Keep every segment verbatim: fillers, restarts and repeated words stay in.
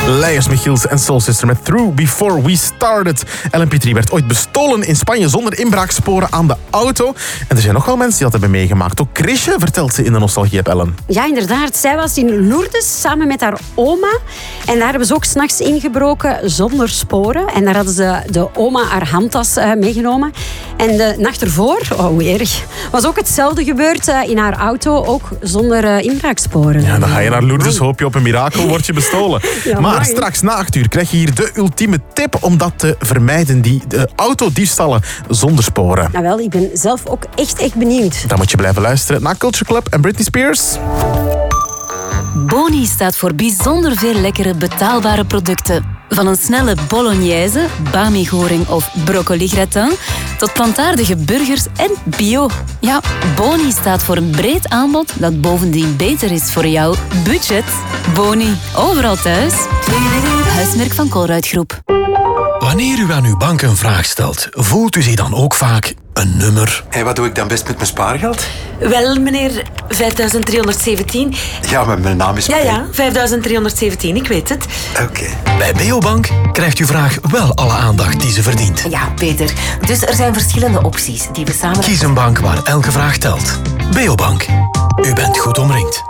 Leiers Michiels en Soul Sister met Through Before We Started. Ellen Petrie werd ooit bestolen in Spanje zonder inbraaksporen aan de auto. En er zijn nog wel mensen die dat hebben meegemaakt. Ook Chrisje vertelt ze in de Nostalgie-app, Ellen. Ja, inderdaad. Zij was in Lourdes samen met haar oma. En daar hebben ze ook 's nachts ingebroken zonder sporen. En daar hadden ze de oma haar handtas uh, meegenomen. En de nacht ervoor, oh hoe erg, was ook hetzelfde gebeurd uh, in haar auto. Ook zonder uh, inbraaksporen. Ja, dan ga je naar Lourdes, hoop je op een mirakel, word je bestolen. Ja, maar mooi. Straks na acht uur krijg je hier de ultieme tip om dat te vermijden. Die de autodiefstallen zonder sporen. Nou wel, ik ben zelf ook echt, echt benieuwd. Dan moet je blijven luisteren naar Culture Club en Britney Spears. Boni staat voor bijzonder veel lekkere betaalbare producten. Van een snelle bolognese, bami-goring of broccoli-gratin tot plantaardige burgers en bio. Ja, Boni staat voor een breed aanbod dat bovendien beter is voor jouw budget. Boni, overal thuis. Huismerk van Colruyt Groep. Wanneer u aan uw bank een vraag stelt, voelt u zich dan ook vaak een nummer? En wat doe ik dan best met mijn spaargeld? Wel, meneer, vijfduizend driehonderdzeventien. Ja, maar mijn naam is... Ja, ja, vijfduizend driehonderdzeventien, ik weet het. Oké. Okay. Bij Beobank krijgt uw vraag wel alle aandacht die ze verdient. Ja, Peter. Dus er zijn verschillende opties die we samen... Kies een bank waar elke vraag telt. Beobank. U bent goed omringd.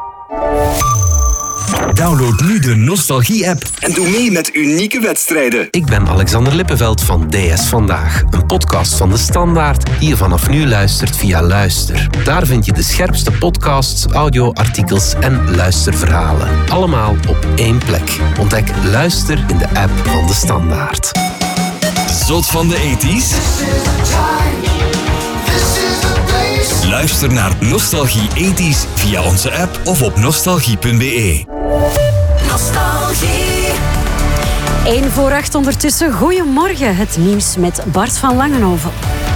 Download nu de Nostalgie-app en doe mee met unieke wedstrijden. Ik ben Alexander Lippenveld van D S Vandaag, een podcast van De Standaard die je vanaf nu luistert via Luister. Daar vind je de scherpste podcasts, audioartikels en luisterverhalen. Allemaal op één plek. Ontdek Luister in de app van De Standaard. Zot van de ethisch? Luister naar Nostalgie ethisch via onze app of op nostalgie punt b e. Nostalgie. één voor acht ondertussen. Goedemorgen, het nieuws met Bart van Langenhoven.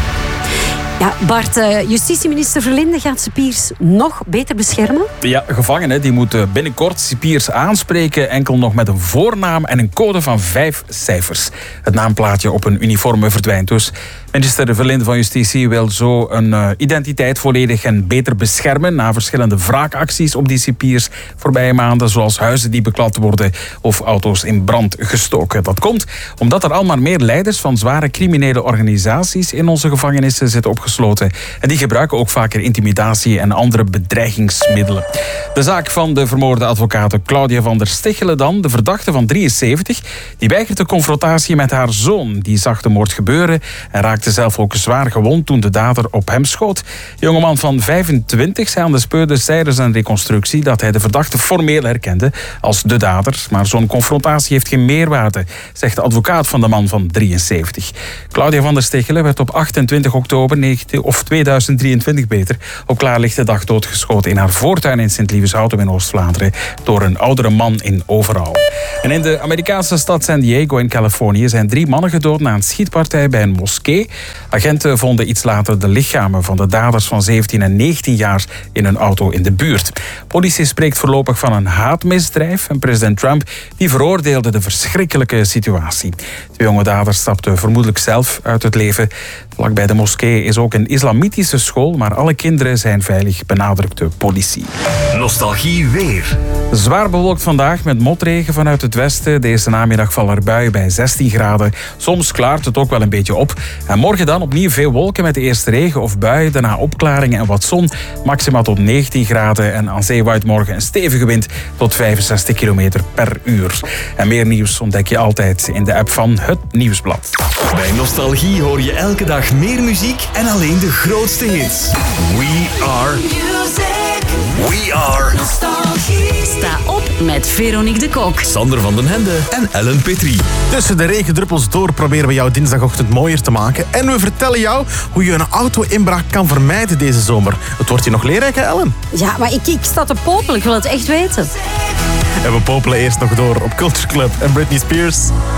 Ja, Bart, justitieminister Verlinde gaat cipiers nog beter beschermen? Ja, gevangenen die moeten binnenkort cipiers aanspreken enkel nog met een voornaam en een code van vijf cijfers. Het naamplaatje op een uniforme verdwijnt dus. Minister Verlinde van Justitie wil zo een uh, identiteit volledig en beter beschermen na verschillende wraakacties op die cipiers voorbije maanden, zoals huizen die beklad worden of auto's in brand gestoken. Dat komt omdat er al maar meer leiders van zware criminele organisaties in onze gevangenissen zitten opgesloten. En die gebruiken ook vaker intimidatie en andere bedreigingsmiddelen. De zaak van de vermoorde advocate Claudia van der Stichelen dan, de verdachte van drieënzeventig, die weigert de confrontatie met haar zoon. Die zag de moord gebeuren en raakte zelf ook zwaar gewond toen de dader op hem schoot. De jongeman van vijfentwintig zei aan de speurders tijdens een reconstructie dat hij de verdachte formeel herkende als de dader. Maar zo'n confrontatie heeft geen meerwaarde, zegt de advocaat van de man van drieënzeventig. Claudia van der Stichelen werd op achtentwintig oktober of tweeduizend drieëntwintig beter op klaarlichte dag doodgeschoten in haar voortuin in Sint-Lieveshouten in Oost-Vlaanderen door een oudere man in overal. En in de Amerikaanse stad San Diego in Californië zijn drie mannen gedood na een schietpartij bij een moskee. Agenten vonden iets later de lichamen van de daders van zeventien en negentien jaar in een auto in de buurt. Politie spreekt voorlopig van een haatmisdrijf en president Trump die veroordeelde de verschrikkelijke situatie. De jonge daders stapten vermoedelijk zelf uit het leven. Vlakbij de moskee is ook een islamitische school, maar alle kinderen zijn veilig, benadrukt de politie. Nostalgie weer. Zwaar bewolkt vandaag met motregen vanuit het westen. Deze namiddag vallen er buien bij zestien graden. Soms klaart het ook wel een beetje op. En morgen dan opnieuw veel wolken met de eerste regen of buien. Daarna opklaringen en wat zon. Maximaal tot negentien graden. En aan zee waait morgen een stevige wind tot vijfenzestig kilometer per uur. En meer nieuws ontdek je altijd in de app van Het Nieuwsblad. Bij Nostalgie hoor je elke dag meer muziek en alleen de grootste hits. We are... Music. We are... Nostalgie. Sta op met Veronique de Kok, Sander van den Hende en Ellen Petrie. Tussen de regendruppels door proberen we jouw dinsdagochtend mooier te maken. En we vertellen jou hoe je een auto-inbraak kan vermijden deze zomer. Het wordt hier nog leerrijk, hè, Ellen? Ja, maar ik, ik sta te popelen. Ik wil het echt weten. En we popelen eerst nog door op Culture Club en Britney Spears.